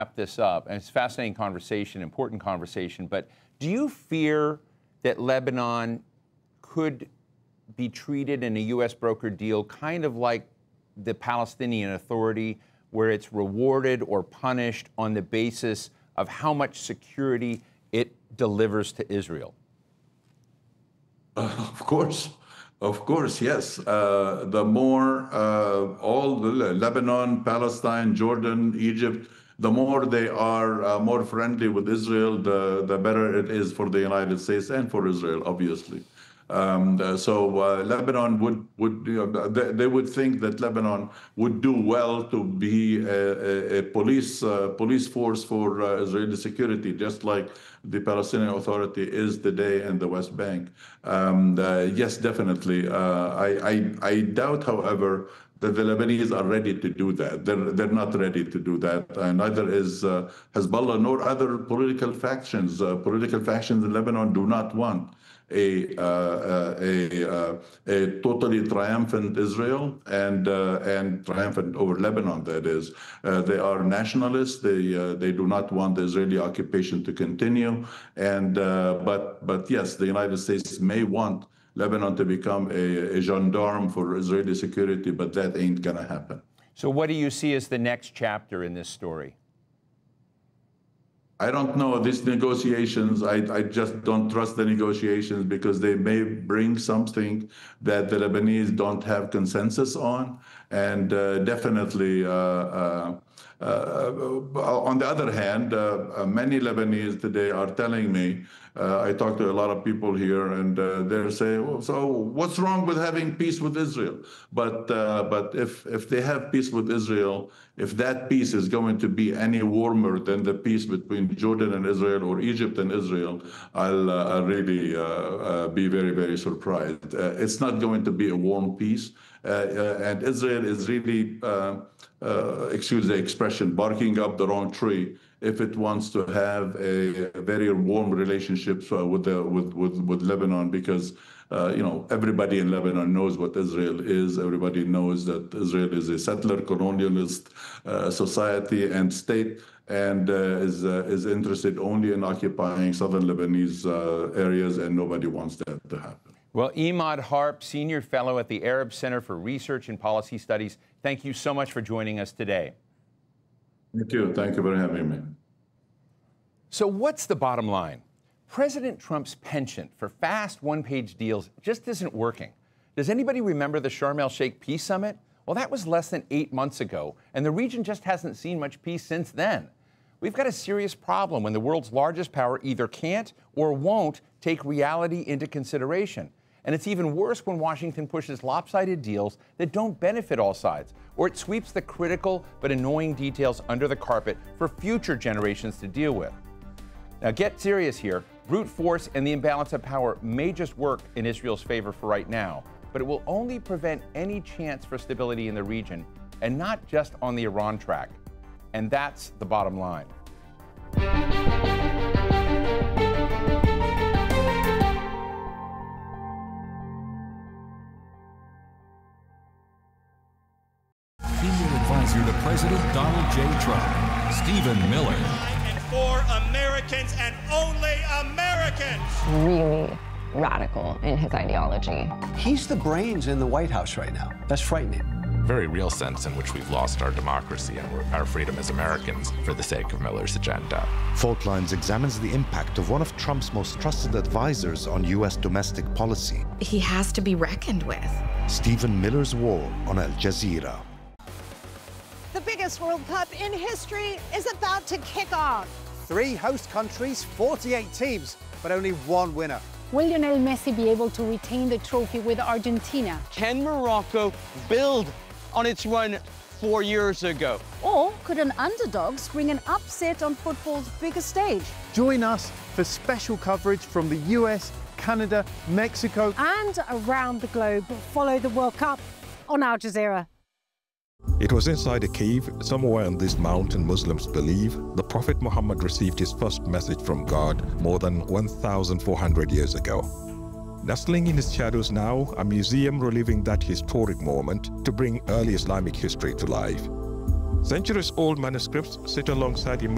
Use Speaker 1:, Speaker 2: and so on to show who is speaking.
Speaker 1: wrap this up, and it's a fascinating conversation, important conversation, but do you fear that Lebanon could be treated in a U.S. brokered deal kind of like the Palestinian Authority, where it's rewarded or punished on the basis of how much security it delivers to Israel?
Speaker 2: Of course, yes. The more all the Lebanon, Palestine, Jordan, Egypt, the more they are more friendly with Israel, the better it is for the United States and for Israel, obviously. Lebanon they would think that Lebanon would do well to be a police force for Israeli security, just like the Palestinian Authority is today in the West Bank. Yes, definitely. I doubt, however, that the Lebanese are ready to do that. They're not ready to do that. Neither is Hezbollah nor other political factions. Political factions in Lebanon do not want a totally triumphant Israel and triumphant over Lebanon, that is. They are nationalists. They do not want the Israeli occupation to continue. But yes, the United States may want Lebanon to become a gendarme for Israeli security, but that ain't gonna happen.
Speaker 1: So what do you see as the next chapter in this story?
Speaker 2: I don't know. These negotiations, I just don't trust the negotiations because they may bring something that the Lebanese don't have consensus on. And definitely, on the other hand, many Lebanese today are telling me, I talk to a lot of people here, and they're saying, well, so what's wrong with having peace with Israel? But if they have peace with Israel, if that peace is going to be any warmer than the peace between Jordan and Israel or Egypt and Israel, I'll really be very, very surprised. It's not going to be a warm peace. And Israel is really, excuse the expression, barking up the wrong tree if it wants to have a very warm relationship with Lebanon, because everybody in Lebanon knows what Israel is. Everybody knows that Israel is a settler, colonialist society and state, and is interested only in occupying southern Lebanese areas, and nobody wants that to happen.
Speaker 1: Well, Imad Harp, Senior Fellow at the Arab Center for Research and Policy Studies, thank you so much for joining us today.
Speaker 2: Thank you. Thank you for having me.
Speaker 1: So what's the bottom line? President Trump's penchant for fast one-page deals just isn't working. Does anybody remember the Sharm el-Sheikh Peace Summit? Well, that was less than 8 months ago, and the region just hasn't seen much peace since then. We've got a serious problem when the world's largest power either can't or won't take reality into consideration. And it's even worse when Washington pushes lopsided deals that don't benefit all sides, or it sweeps the critical but annoying details under the carpet for future generations to deal with. Now get serious here. Brute force and the imbalance of power may just work in Israel's favor for right now, but it will only prevent any chance for stability in the region, and not just on the Iran track. And that's the bottom line.
Speaker 3: Senior advisor to President Donald J. Trump, Stephen Miller.
Speaker 4: For Americans and only Americans.
Speaker 5: Really radical in his ideology.
Speaker 6: He's the brains in the White House right now. That's frightening.
Speaker 7: Very real sense in which we've lost our democracy and our freedom as Americans for the sake of Miller's agenda.
Speaker 8: Fault Lines examines the impact of one of Trump's most trusted advisors on U.S. domestic policy.
Speaker 9: He has to be reckoned with.
Speaker 8: Stephen Miller's War on Al Jazeera.
Speaker 10: The biggest World Cup in history is about to kick off.
Speaker 6: 3 host countries, 48 teams, but only 1 winner.
Speaker 11: Will Lionel Messi be able to retain the trophy with Argentina?
Speaker 12: Can Morocco build on its run 4 years ago?
Speaker 11: Or could an underdog spring an upset on football's biggest stage?
Speaker 13: Join us for special coverage from the US, Canada, Mexico,
Speaker 10: and around the globe. Follow the World Cup on Al Jazeera.
Speaker 14: It was inside a cave somewhere on this mountain Muslims believe the Prophet Muhammad received his first message from God more than 1,400 years ago. Nestling in its shadows now, a museum reliving that historic moment to bring early Islamic history to life. Centuries-old manuscripts sit alongside